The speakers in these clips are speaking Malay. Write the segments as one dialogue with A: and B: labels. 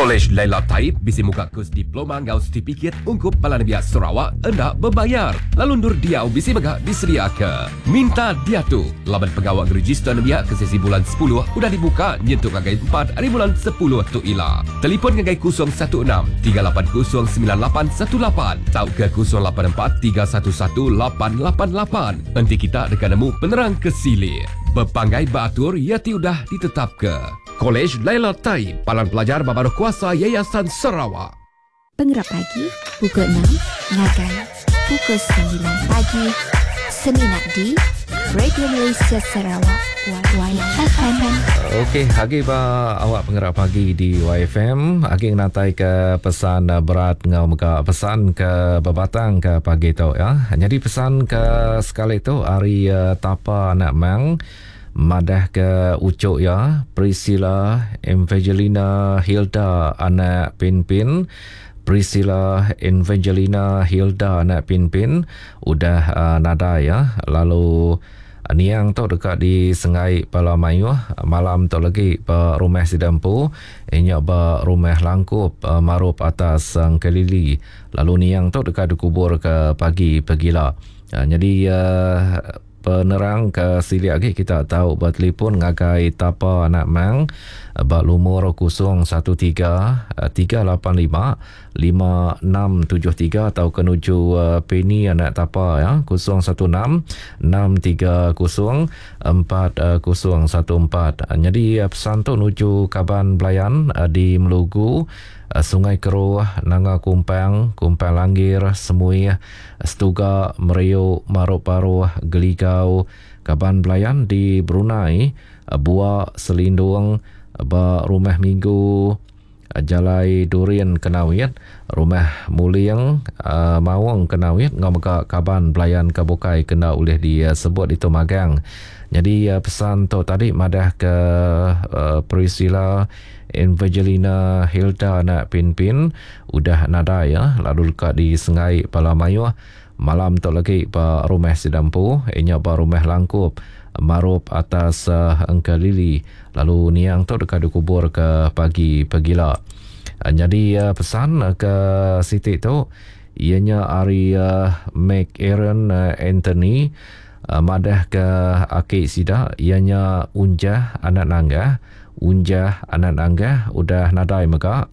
A: Kolej Laila Taib bisi muka kurs diploma ngau sertifikat ungkup Palan Biak Sarawak hendak berbayar. Lalu Nur Diau bisi megak disedia ke. Minta dia tu. Laban pegawai register Biak ke sesi bulan 10 udah dibuka nyentuh kagai 4 hari bulan 10 tu ila. Telefon kagai 016 380 9818 atau ke 084 311 888. Nanti kita dekat nemu penerang kesilir. Berpanggai beratur ia tiudah ditetap ke. Kolej Laila Taib, Palan Pelajar Babaruh Kuasa Yayasan Sarawak.
B: Penggerak pagi, pukul 6, ngagai, pukul 9 pagi, Seminat di Radio Malaysia Sarawak, YFM.
C: Okey, hari ba awak penggerak pagi di YFM. Hari natai ke pesan berat ngau muka pesan ke bebatang ke pagi tu ya. Jadi pesan ke sekali tu hari tapa anak mang madah ke ucuk ya, Priscilla Evangelina Hilda anak Pinpin. Priscilla Evangelina Hilda anak Pinpin udah nada ya. Lalu niang tu dekat di Sengai Palamayu malam tu lagi pe rumah Sidampu inya ba rumah Langkup Marup atas Kelili. Lalu niang tu dekat dikubur ke pagi pegila. Jadi penerang ke sili lagi kita tahu bertelefon ngagai tapa anak mang bak lumur 013 385 5673 atau kenuju Penny anak tapa ya 016 630 4014. Jadi pesan tu nuju Kaban Belayan di Melugu, Sungai Keruh, Nanga Kumpang, Kumpang Langgir, Semui, Stuga, Meriuk, Marup Paruh, Geligau, Kaban Belayan di Brunei, Buak, Selindung, Rumah Minggu, Jalai Durian Kenawit, Rumah Muliang, Mawang Kenawit, ngomong Kaban Belayan Kabukai kena oleh disebut itu magang. Jadi pesan tu tadi madah ke Priscilla Evangelina Hilda anak Pinpin udah nada ya. Lalu dekat di Sengai Palamayu malam tu lagi pa rumah Sidampu inya pa rumah Langkup Marup atas Kelili. Lalu niang tu dekat dikubur ke pagi pegila. Jadi pesan ke Siti tu ianya hari Mac Aaron Anthony madah ke Akik Sida ianya Unjah anak Nanggah. Unjah anak Nanggah udah nadai mega.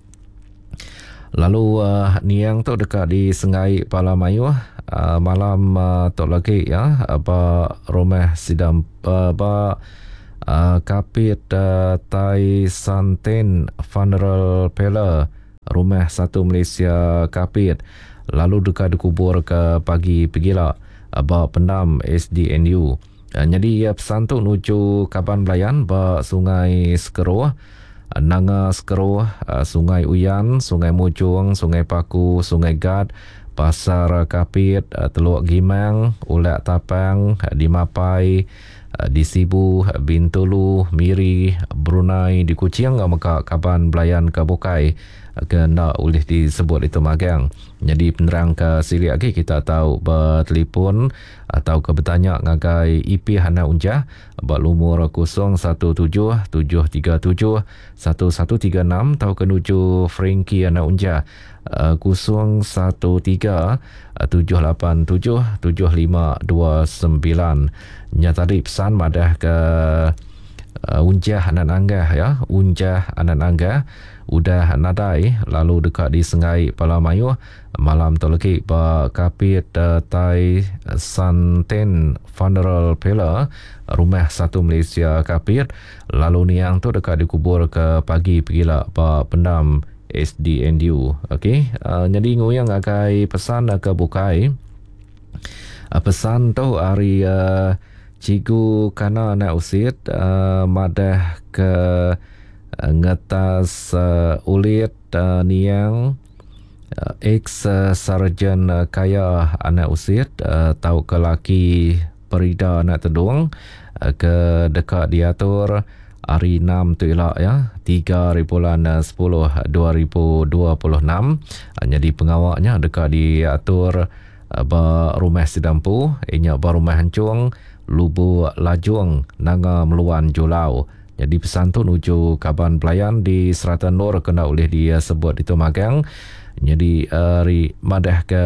C: Lalu niang tu dekat di Sengai Palamayu malam tu lagi ya apa rumah Sidam apa Kapit Tai Santen Funeral Parlour rumah satu Malaysia Kapit. Lalu dekat dikubur ke pagi pegila ba pendam SDNU. Jadi pesan tu nuju Kaban Belayan ba Sungai Sekeruh, Nanga Sekeruh, Sungai Uyan, Sungai Mujung, Sungai Paku, Sungai Gad, Pasar Kapit, Teluk Gimang, Ulak Tapang, di Mapai, di Sibu, Bintulu, Miri, Brunei, di Kuching, maka Kaban Belayan Kabukai kena oleh disebut itu magang. Jadi penerang ke sili lagi kita tahu bertelefon atau ke bertanya ngagai IP Hana Unjah bak lumur 017 737 1136 atau kenuju Frankie Hana Unjah 013 787 7529. Nya tadi pesan madah ke Unjah anak Anggah ya, Unjah anak Anggah udah nadai. Lalu dekat di Sengai Palamayu malam tu lagi ba Kapit Tai Santen Funeral Parlour rumah satu Malaysia Kapit. Lalu niang tu dekat dikubur ke pagi pegila ba pendam SDNU. Okey, jadi ngoyang agai pesan ke bukai. Pesan tu hari Cikgu Kana nak usit madah ke ngetas ulit niang ex sarjan kaya anak usit tahu ke laki Perida anak Tedung ke dekat diatur hari 6 tu elak ya 3 bulan 10 2026. Jadi pengawaknya dekat diatur rumah Sidampu inya rumah Hancung Lubu Lajung Nanga Meluan Julau Jadi pesan tu nuju Kaban Belayan di Seratan Nur kena oleh dia sebut di Tumagang. Jadi madah ke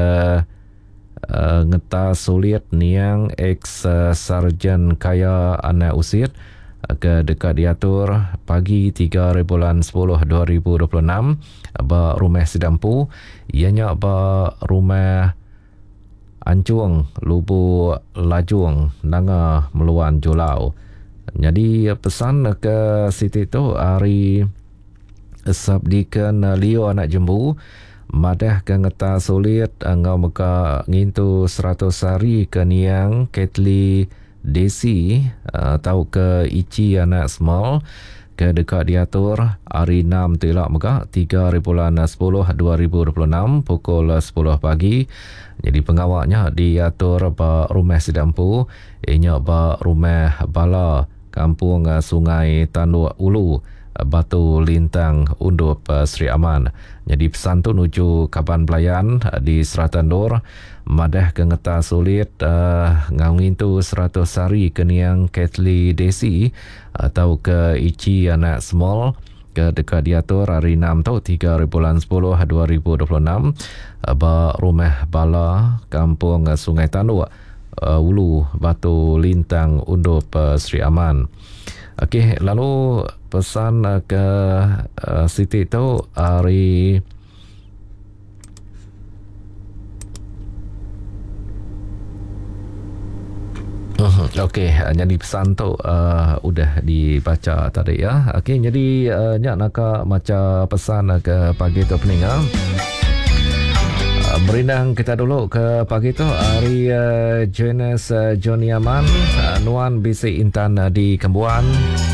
C: ngeta sulit niang ex sarjan kaya anak usit ke dekat diatur pagi 3 bulan 10 2026 ba rumah Sidampu ianya ba rumah Ancuang Lubu Lajuang Nanga Meluan Jolau. Jadi pesan ke Siti tu hari sabdikan Leo anak Jembu madah ke ngeta sulit ngau meka ngintu 100 hari ke niang Ketli Desi atau ke Ichi anak small ke dekat diatur hari 6 telak mega 3 bulan 10 2026 pukul 10 pagi. Jadi pengawaknya diatur ba rumah Sidampu ianya ba rumah Bala kampung Sungai Tanduk Ulu Batu Lintang Undup Sri Aman. Jadi pesan tu nuju Kaban Belayan di Seratan Nur madah ke ngeta sulit ngawin tu 100 hari ke niang Ketli Desi atau ke Ichi anak small ke dekat diatur hari 6 tu 3 bulan 10 2026 ba rumah Bala kampung Sungai Tanduk Ulu Batu Lintang Undup Sri Aman. Okey, lalu pesan ke Siti tu hari Okey, jadi pesan tu udah dibaca tadi ya. Okey, jadi nyak nak maca pesan ke pagi tu peningan. Berindang kita dulu ke pagi tu hari Jonas Joniaman Nuan BC Intan di Kembuan.